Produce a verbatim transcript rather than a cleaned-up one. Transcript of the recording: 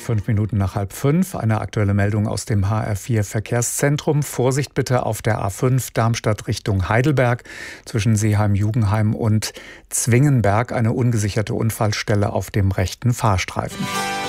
Fünf Minuten nach halb fünf. Eine aktuelle Meldung aus dem H R vier Verkehrszentrum. Vorsicht bitte auf der A fünf Darmstadt Richtung Heidelberg zwischen Seeheim-Jugenheim und Zwingenberg. Eine ungesicherte Unfallstelle auf dem rechten Fahrstreifen.